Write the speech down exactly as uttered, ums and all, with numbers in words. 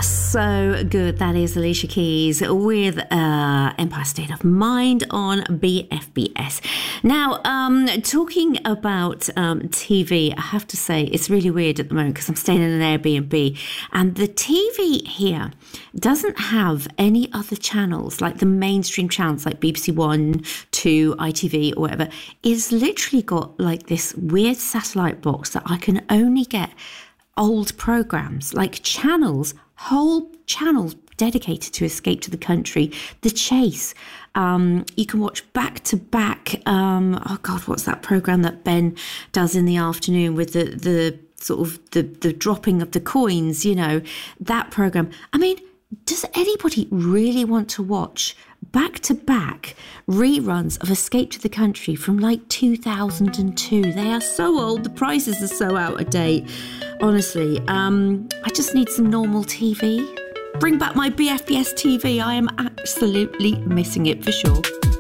so good. That is Alicia Keys with uh, Empire State of Mind on B F B S. Now, um, talking about um, T V, I have to say it's really weird at the moment because I'm staying in an Airbnb and the T V here doesn't have any other channels, like the mainstream channels like B B C One, Two, I T V or whatever. It's literally got like this weird satellite box that I can only get old programs, like channels, whole channels dedicated to Escape to the Country, The Chase. Um, you can watch back to back. Um, oh God, what's that program that Ben does in the afternoon with the the sort of the the dropping of the coins? You know, that program. I mean, does anybody really want to watch back to back reruns of Escape to the Country from like two thousand two? They are so old. The prices are so out of date. Honestly, um, I just need some normal T V. Bring back my B F B S T V. I am absolutely missing it for sure.